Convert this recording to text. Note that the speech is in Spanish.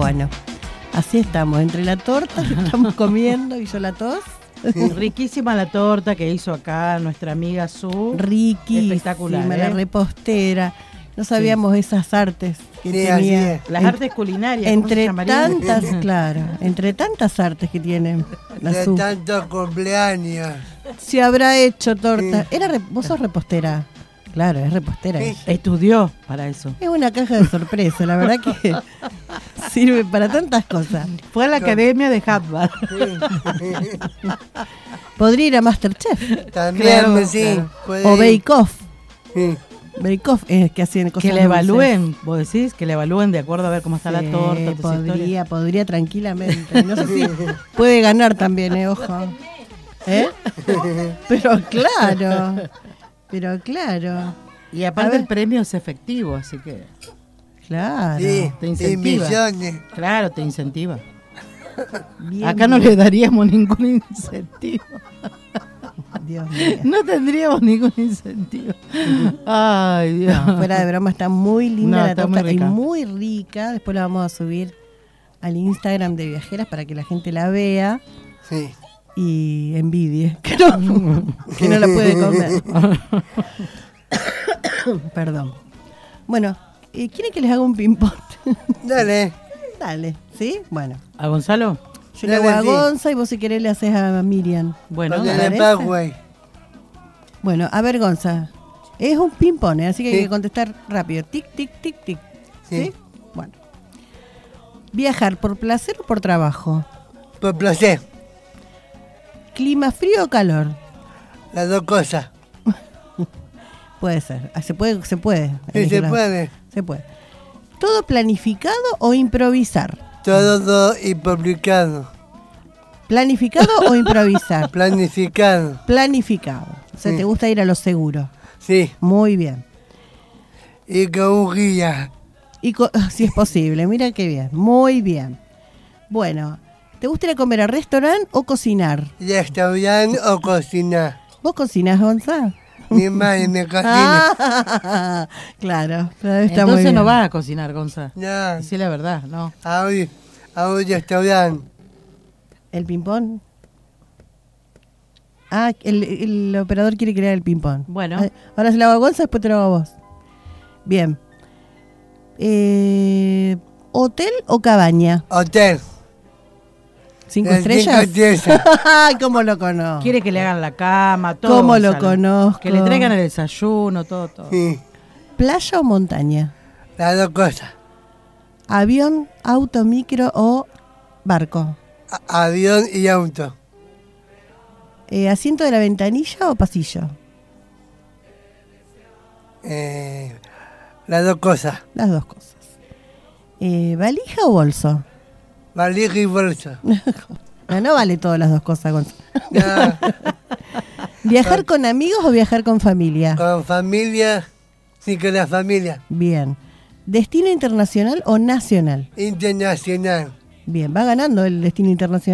Bueno, así estamos, entre la torta que estamos comiendo y yo la tos. Riquísima la torta que hizo acá nuestra amiga Su. Riquísima, espectacular, la repostera. No sabíamos esas artes que tenía. Las artes culinarias. Entre tantas, claro, entre tantas artes que tienen la De Su. tantos cumpleaños. Se habrá hecho torta. Vos sos repostera. Claro, es repostera. Sí. Estudió para eso. Es una caja de sorpresa, la verdad que sirve para tantas cosas. Fue a la academia de Harvard. Podría ir a Masterchef. También, Claro, sí. claro. puede O ir. Bake Off. Sí. Bake Off es que hacen cosas Que la dulces. evalúen, vos decís, que la evalúen de acuerdo a ver cómo está la Sí, torta. toda esa historia. podría tranquilamente. No sé si puede ganar también, ojo. ¿Eh? Pero claro. Y A aparte ver. el premio es efectivo, así que Claro. Sí, te y incentiva. millones. Claro, te incentiva. Bien, Acá no le daríamos ningún incentivo. Dios mío. No tendríamos ningún incentivo. Ay, Dios. No, fuera de broma, está muy linda No, la está torta muy rica. y muy rica. Después la vamos a subir al Instagram de Viajeras para que la gente la vea Sí. y envidie que no la puede comer. Perdón. Bueno, ¿quieren que les haga un ping-pong? Dale. Dale, ¿sí? Bueno, ¿A Gonzalo? yo le hago a Dale, sí. Gonza y vos si querés le haces a Miriam. Bueno, Con ¿parece? el Paraguay. Bueno, a ver, Gonza. Es un ping-pong, así que hay Sí. que contestar rápido. Tic, tic, tic, tic. Sí. ¿Sí? Bueno. ¿Viajar por placer o por trabajo? Por placer. ¿Clima frío o calor? Las dos cosas. Puede ser. Se puede. Sí, Elegir se las- puede. Se puede. ¿Todo planificado o improvisar? Todo y publicado. ¿Planificado o improvisar? Planificado. Planificado. O sea, Sí. te gusta ir a lo seguro. Sí. Muy bien. Y con un guía. Y si es posible, mira qué bien. Muy bien. Bueno, ¿te gusta ir a comer a restaurante o cocinar? Restaurante o cocinar. ¿Vos cocinás, Gonza? Mi madre me cocina. Ah, claro. Está muy entonces bien. no vas a cocinar, Gonza. No. Decí la verdad, no. A un restaurante. ¿El ping-pong? Ah, el operador quiere crear el ping-pong. Bueno. Ah, ahora se lo hago a Gonza, después te lo hago a vos. Bien. ¿Hotel o cabaña? Hotel. ¿Cinco El estrellas? 5 estrellas. Ay, cómo lo conozco. Quiere que le hagan la cama, todo. ¿Cómo lo Gonzalo. conozco? Que le traigan el desayuno, todo. Sí. ¿Playa o montaña? Las dos cosas. ¿Avión, auto, micro o barco? Avión y auto. ¿Asiento de la ventanilla o pasillo? Las dos cosas. Las dos cosas. ¿Valija o bolso? Valija y bolso. No vale todas las dos cosas, Gonzalo. No, ¿Viajar con amigos o viajar con familia? con familia. Sí, con la familia. Bien. ¿Destino internacional o nacional? Internacional. Bien, va ganando el destino internacional.